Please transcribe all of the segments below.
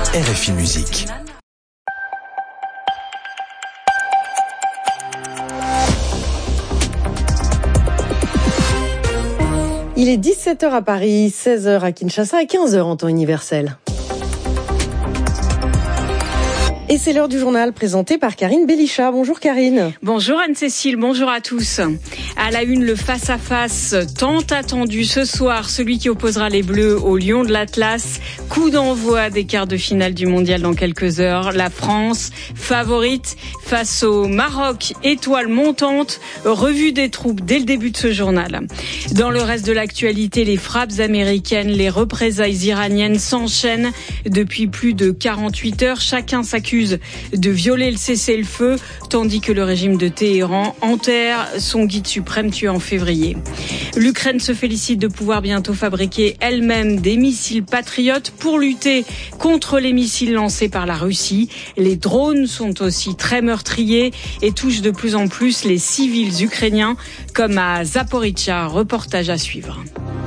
RFI Musique. Il est 17h à Paris, 16h à Kinshasa et 15h en temps universel. Et c'est l'heure du journal présenté par Karine Bélichat. Bonjour Karine. Bonjour Anne-Cécile, bonjour à tous. À la une, le face-à-face tant attendu ce soir, celui qui opposera les Bleus aux Lions de l'Atlas. Coup d'envoi des quarts de finale du mondial dans quelques heures. La France, favorite face au Maroc, étoile montante. Revue des troupes dès le début de ce journal. Dans le reste de l'actualité, les frappes américaines, les représailles iraniennes s'enchaînent depuis plus de 48 heures. Chacun s'accuse de violer le cessez-le-feu, tandis que le régime de Téhéran enterre son guide suprême tué en février. L'Ukraine se félicite de pouvoir bientôt fabriquer elle-même des missiles patriotes pour lutter contre les missiles lancés par la Russie. Les drones sont aussi très meurtriers et touchent de plus en plus les civils ukrainiens, comme à Zaporizhzhia. Reportage à suivre.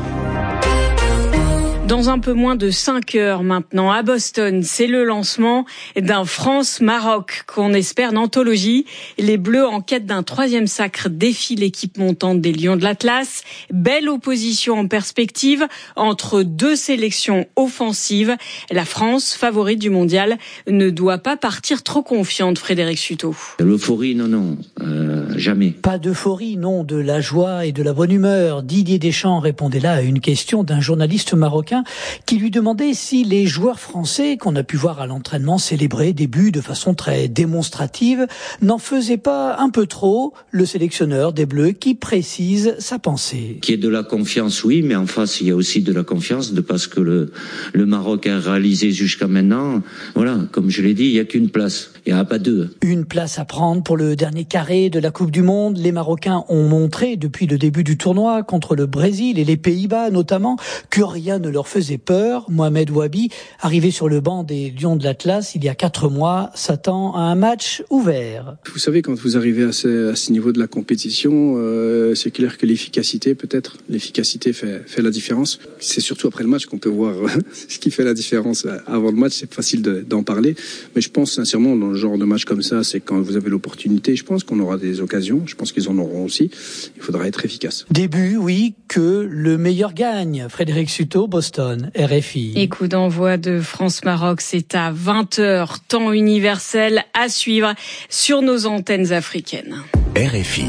Dans un peu moins de 5 heures maintenant, à Boston, c'est le lancement d'un France-Maroc qu'on espère d'anthologie. Les Bleus, en quête d'un 3e sacre, défient l'équipe montante des Lions de l'Atlas. Belle opposition en perspective entre deux sélections offensives. La France, favorite du mondial, ne doit pas partir trop confiante, Frédéric Sutot. L'euphorie, non, jamais. Pas d'euphorie, non, de la joie et de la bonne humeur. Didier Deschamps répondait là à une question d'un journaliste marocain qui lui demandait si les joueurs français qu'on a pu voir à l'entraînement célébrer des buts de façon très démonstrative n'en faisaient pas un peu trop. Le sélectionneur des Bleus qui précise sa pensée. Qu'il y ait de la confiance, oui, mais en face, il y a aussi de la confiance parce que le Maroc a réalisé jusqu'à maintenant. Voilà, comme je l'ai dit, il n'y a qu'une place. Il n'y en a pas deux. Une place à prendre pour le dernier carré de la Coupe du Monde. Les Marocains ont montré depuis le début du tournoi contre le Brésil et les Pays-Bas notamment que rien ne leur faisait peur. Mohamed Wabi, arrivé sur le banc des Lions de l'Atlas il y a 4 mois, s'attend à un match ouvert. Vous savez, quand vous arrivez à ce niveau de la compétition, c'est clair que l'efficacité fait la différence. C'est surtout après le match qu'on peut voir ce qui fait la différence. Avant le match, c'est facile d'en parler. Mais je pense sincèrement, dans le genre de match comme ça, c'est quand vous avez l'opportunité. Je pense qu'on aura des occasions. Je pense qu'ils en auront aussi. Il faudra être efficace. Début, oui, que le meilleur gagne. Frédéric Sutot, Boston, RFI. Et coup d'envoi de France-Maroc, c'est à 20h, temps universel à suivre sur nos antennes africaines. RFI.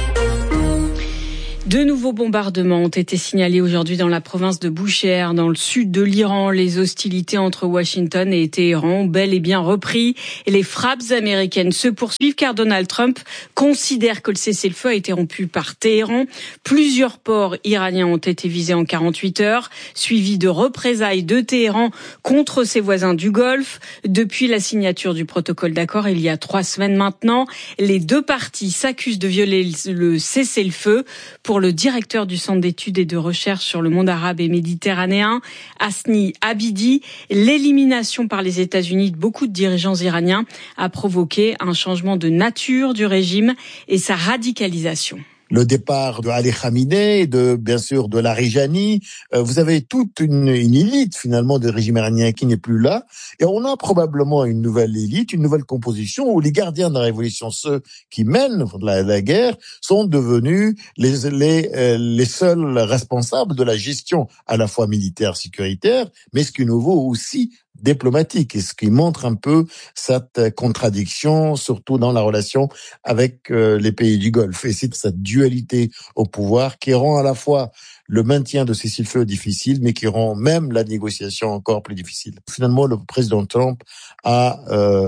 De nouveaux bombardements ont été signalés aujourd'hui dans la province de Boucher, dans le sud de l'Iran. Les hostilités entre Washington et Téhéran ont bel et bien repris. Et les frappes américaines se poursuivent car Donald Trump considère que le cessez-le-feu a été rompu par Téhéran. Plusieurs ports iraniens ont été visés en 48 heures, suivis de représailles de Téhéran contre ses voisins du Golfe. Depuis la signature du protocole d'accord il y a 3 semaines maintenant, les deux parties s'accusent de violer le cessez-le-feu. Pour le directeur du Centre d'études et de recherche sur le monde arabe et méditerranéen, Hasni Abidi, l'élimination par les États-Unis de beaucoup de dirigeants iraniens a provoqué un changement de nature du régime et sa radicalisation. Le départ de Ali Khamenei, bien sûr de Larijani, vous avez toute une élite finalement du régime iranien qui n'est plus là, et on a probablement une nouvelle élite, une nouvelle composition où les gardiens de la révolution, ceux qui mènent la guerre, sont devenus les seuls responsables de la gestion à la fois militaire, sécuritaire, mais ce qui est nouveau aussi diplomatique, et ce qui montre un peu cette contradiction, surtout dans la relation avec les pays du Golfe. Et c'est cette dualité au pouvoir qui rend à la fois le maintien de ces cessez-le-feu difficile, mais qui rend même la négociation encore plus difficile. Finalement, le président Trump a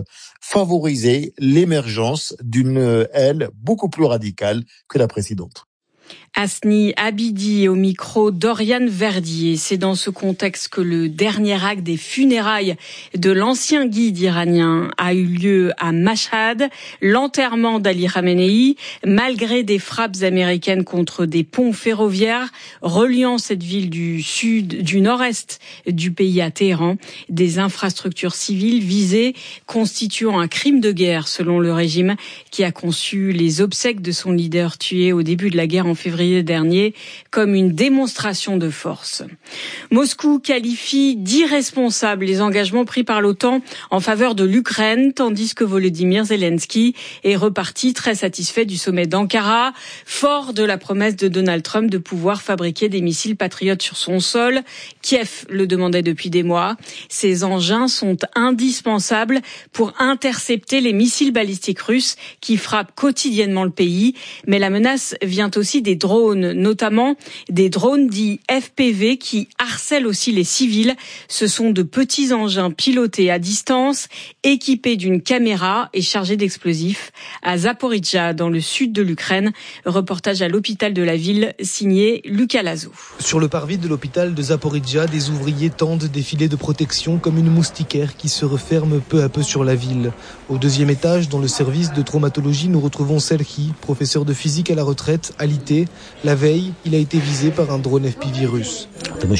favorisé l'émergence d'une aile beaucoup plus radicale que la précédente. Hasni Abidi au micro d'Oriane Verdier. C'est dans ce contexte que le dernier acte des funérailles de l'ancien guide iranien a eu lieu à Mashhad. L'enterrement d'Ali Khamenei, malgré des frappes américaines contre des ponts ferroviaires reliant cette ville du nord-est du pays à Téhéran, des infrastructures civiles visées constituant un crime de guerre selon le régime qui a conçu les obsèques de son leader tué au début de la guerre en février février dernier comme une démonstration de force. Moscou qualifie d'irresponsables les engagements pris par l'OTAN en faveur de l'Ukraine, tandis que Volodymyr Zelensky est reparti très satisfait du sommet d'Ankara, fort de la promesse de Donald Trump de pouvoir fabriquer des missiles patriotes sur son sol. Kiev le demandait depuis des mois. Ces engins sont indispensables pour intercepter les missiles balistiques russes qui frappent quotidiennement le pays. Mais la menace vient aussi des drones, notamment des drones dits FPV qui harcèlent aussi les civils. Ce sont de petits engins pilotés à distance, équipés d'une caméra et chargés d'explosifs. À Zaporizhzhia, dans le sud de l'Ukraine, reportage à l'hôpital de la ville, signé Lucas Lazo. Sur le parvis de l'hôpital de Zaporizhzhia, des ouvriers tendent des filets de protection comme une moustiquaire qui se referme peu à peu sur la ville. Au deuxième étage, dans le service de traumatologie, nous retrouvons Serhi, professeur de physique à la retraite, à l'IT. La veille, il a été visé par un drone FPV russe.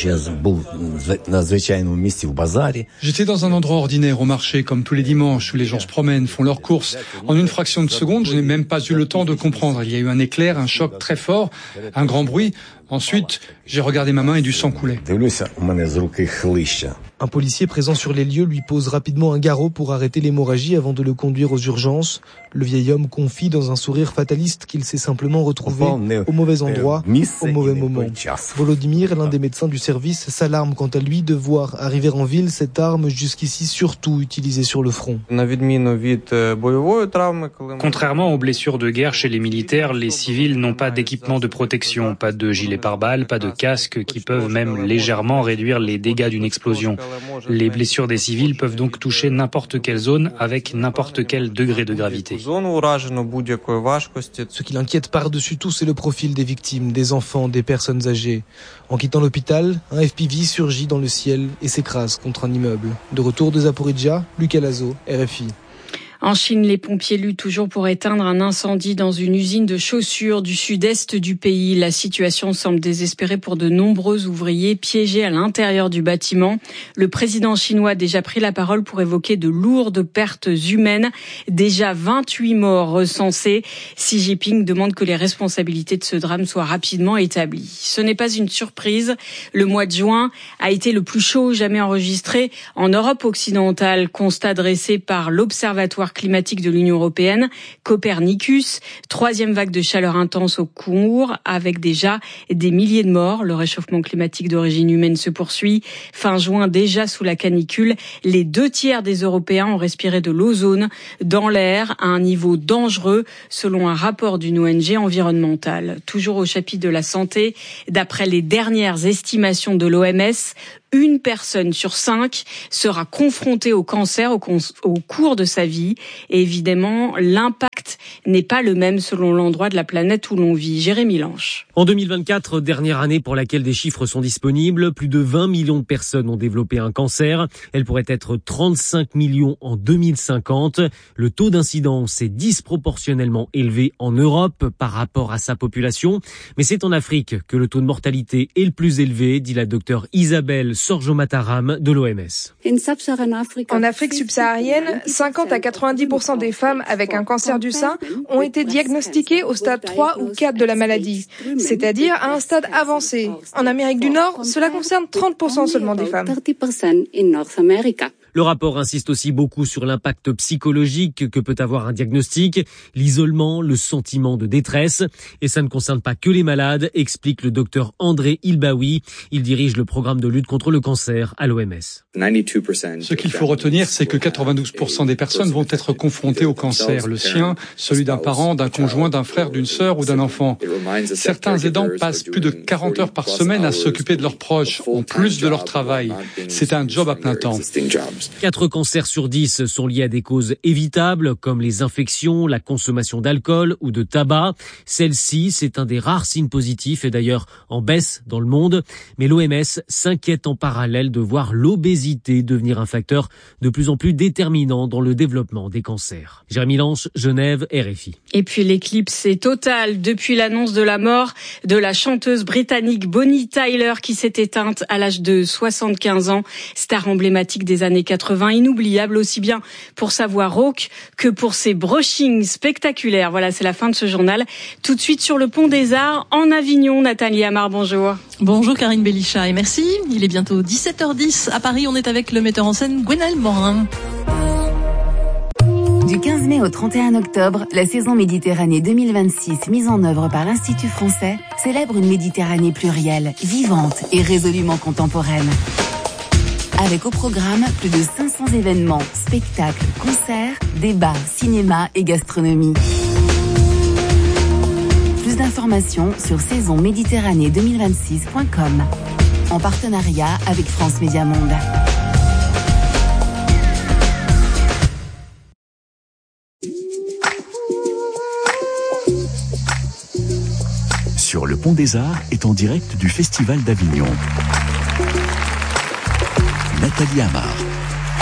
J'étais dans un endroit ordinaire au marché, comme tous les dimanches, où les gens se promènent, font leurs courses. En une fraction de seconde, je n'ai même pas eu le temps de comprendre. Il y a eu un éclair, un choc très fort, un grand bruit. Ensuite, j'ai regardé ma main et du sang coulait. Un policier présent sur les lieux lui pose rapidement un garrot pour arrêter l'hémorragie avant de le conduire aux urgences. Le vieil homme confie dans un sourire fataliste qu'il s'est simplement retrouvé au mauvais endroit, au mauvais moment. Volodymyr, l'un des médecins du service, s'alarme quant à lui de voir arriver en ville cette arme jusqu'ici surtout utilisée sur le front. Contrairement aux blessures de guerre chez les militaires, les civils n'ont pas d'équipement de protection, pas de gilet pare-balles, pas de casque qui peuvent même légèrement réduire les dégâts d'une explosion. Les blessures des civils peuvent donc toucher n'importe quelle zone avec n'importe quel degré de gravité. Ce qui l'inquiète par-dessus tout, c'est le profil des victimes, des enfants, des personnes âgées. En quittant l'hôpital, un FPV surgit dans le ciel et s'écrase contre un immeuble. De retour de Zaporizhzhia, Lucas Lazo, RFI. En Chine, les pompiers luttent toujours pour éteindre un incendie dans une usine de chaussures du sud-est du pays. La situation semble désespérée pour de nombreux ouvriers piégés à l'intérieur du bâtiment. Le président chinois a déjà pris la parole pour évoquer de lourdes pertes humaines. Déjà 28 morts recensés. Xi Jinping demande que les responsabilités de ce drame soient rapidement établies. Ce n'est pas une surprise. Le mois de juin a été le plus chaud jamais enregistré en Europe occidentale. Constat dressé par l'Observatoire climatique de l'Union européenne, Copernicus. 3e vague de chaleur intense au cours, avec déjà des milliers de morts. Le réchauffement climatique d'origine humaine se poursuit. Fin juin, déjà sous la canicule, les 2/3 des Européens ont respiré de l'ozone dans l'air à un niveau dangereux, selon un rapport d'une ONG environnementale. Toujours au chapitre de la santé, d'après les dernières estimations de l'OMS, une personne sur 5 sera confrontée au cancer au cours de sa vie. Et évidemment, l'impact n'est pas le même selon l'endroit de la planète où l'on vit. Jérémy Lanche. En 2024, dernière année pour laquelle des chiffres sont disponibles, plus de 20 millions de personnes ont développé un cancer. Elle pourrait être 35 millions en 2050. Le taux d'incidence est disproportionnellement élevé en Europe par rapport à sa population. Mais c'est en Afrique que le taux de mortalité est le plus élevé, dit la docteure Isabelle Sorjo-Mataram de l'OMS. En Afrique subsaharienne, 50 à 90% des femmes avec un cancer du sein ont été diagnostiquées au stade 3 ou 4 de la maladie, c'est-à-dire à un stade avancé. En Amérique du Nord, cela concerne 30% seulement des femmes. Le rapport insiste aussi beaucoup sur l'impact psychologique que peut avoir un diagnostic, l'isolement, le sentiment de détresse. Et ça ne concerne pas que les malades, explique le docteur André Ilbaoui. Il dirige le programme de lutte contre le cancer à l'OMS. Ce qu'il faut retenir, c'est que 92% des personnes vont être confrontées au cancer. Le sien, celui d'un parent, d'un conjoint, d'un frère, d'une sœur ou d'un enfant. Certains aidants passent plus de 40 heures par semaine à s'occuper de leurs proches, en plus de leur travail. C'est un job à plein temps. 4 cancers sur 10 sont liés à des causes évitables, comme les infections, la consommation d'alcool ou de tabac. Celle-ci, c'est un des rares signes positifs et d'ailleurs en baisse dans le monde. Mais l'OMS s'inquiète en parallèle de voir l'obésité devenir un facteur de plus en plus déterminant dans le développement des cancers. Jérémy Lanche, Genève, RFI. Et puis l'éclipse est totale depuis l'annonce de la mort de la chanteuse britannique Bonnie Tyler qui s'est éteinte à l'âge de 75 ans, star emblématique des années 80. 80, inoubliable aussi bien pour sa voix rauque que pour ses brushings spectaculaires. Voilà, c'est la fin de ce journal. Tout de suite sur le Pont des Arts en Avignon. Nathalie Amar, bonjour. Bonjour Karine Bélichat et merci. Il est bientôt 17h10 à Paris. On est avec le metteur en scène Gwenaël Morin. Du 15 mai au 31 octobre, la saison Méditerranée 2026, mise en œuvre par l'Institut français, célèbre une Méditerranée plurielle, vivante et résolument contemporaine. Avec au programme plus de 500 événements, spectacles, concerts, débats, cinéma et gastronomie. Plus d'informations sur saisonméditerranée2026.com. En partenariat avec France Média Monde. Sur le Pont des Arts est en direct du Festival d'Avignon. Nathalie Amar.